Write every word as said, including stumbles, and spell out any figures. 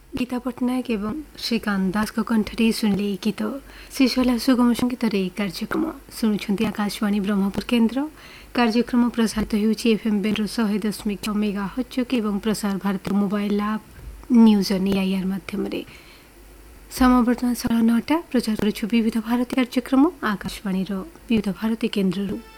गीता पट्टनायक एवं श्रीकांत दास को कंठरे सुनले गीत शिशला सुगम संगीत कार्यक्रम शुणुंट आकाशवाणी ब्रह्मपुर केन्द्र कार्यक्रम प्रसारित होउछि एफएम बेंड्रो शहे दशमिक मेगा हर्ट्ज एवं प्रसार भारती मोबाइल आप न्यूज और एआईआर माध्यम समवर्तमान साढ़े नौटा प्रचार करुछु विविध भारती कार्यक्रम आकाशवाणी विविध भारती केन्द्र।